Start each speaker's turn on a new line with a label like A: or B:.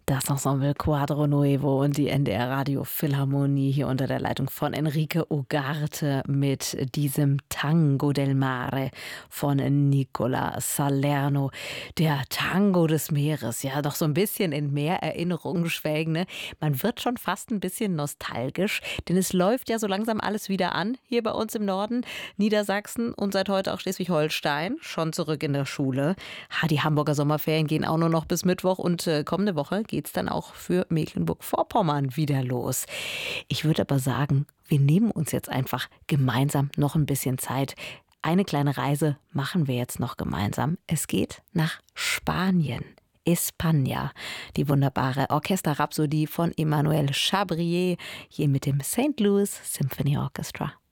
A: Das Ensemble Quadro Nuevo und die NDR Radio Philharmonie hier unter der Leitung von Enrique Ugarte mit diesem Tango del Mare von Nicola Salerno. Der Tango des Meeres, ja, doch so ein bisschen in Meererinnerungen schwelgen, ne? Man wird schon fast ein bisschen nostalgisch, denn es läuft ja so langsam alles wieder an hier bei uns im Norden, Niedersachsen und seit heute auch Schleswig-Holstein, schon zurück in der Schule. Die Hamburger Sommerferien gehen auch nur noch bis Mittwoch und kommende Woche geht's dann auch für Mecklenburg-Vorpommern wieder los. Ich würde aber sagen, wir nehmen uns jetzt einfach gemeinsam noch ein bisschen Zeit. Eine kleine Reise machen wir jetzt noch gemeinsam. Es geht nach Spanien. España, die wunderbare Orchesterrhapsodie von Emmanuel Chabrier, hier mit dem St. Louis Symphony Orchestra.